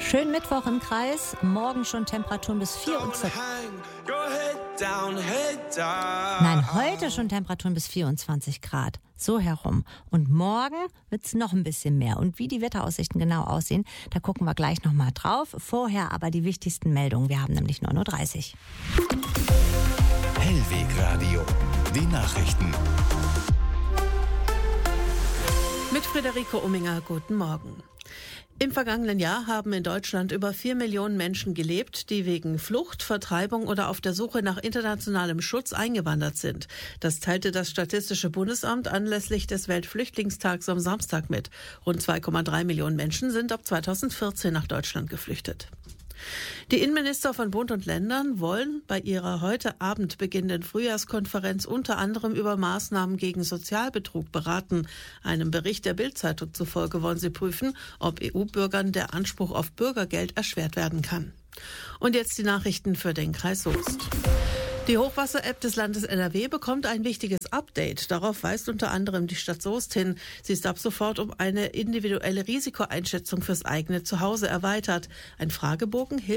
Schönen Mittwoch im Kreis. Morgen schon Temperaturen bis 24. Nein, heute schon Temperaturen bis 24 Grad. So herum. Und morgen wird es noch ein bisschen mehr. Und wie die Wetteraussichten genau aussehen, da gucken wir gleich nochmal drauf. Vorher aber die wichtigsten Meldungen. Wir haben nämlich 9:30 Uhr. Hellwegradio. Die Nachrichten. Mit Friederike Umminger, guten Morgen. Im vergangenen Jahr haben in Deutschland über 4 Millionen Menschen gelebt, die wegen Flucht, Vertreibung oder auf der Suche nach internationalem Schutz eingewandert sind. Das teilte das Statistische Bundesamt anlässlich des Weltflüchtlingstags am Samstag mit. Rund 2,3 Millionen Menschen sind ab 2014 nach Deutschland geflüchtet. Die Innenminister von Bund und Ländern wollen bei ihrer heute Abend beginnenden Frühjahrskonferenz unter anderem über Maßnahmen gegen Sozialbetrug beraten. Einem Bericht der Bild-Zeitung zufolge wollen sie prüfen, ob EU-Bürgern der Anspruch auf Bürgergeld erschwert werden kann. Und jetzt die Nachrichten für den Kreis Soest. Die Hochwasser-App des Landes NRW bekommt ein wichtiges Update. Darauf weist unter anderem die Stadt Soest hin. Sie ist ab sofort um eine individuelle Risikoeinschätzung fürs eigene Zuhause erweitert. Ein Fragebogen hilft